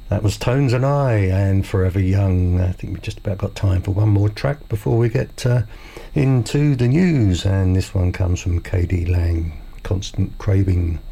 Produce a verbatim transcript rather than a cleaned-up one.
That was Tones and I and Forever Young. I think we've just about got time for one more track before we get uh, into the news, and this one comes from K D Lang, Constant Craving.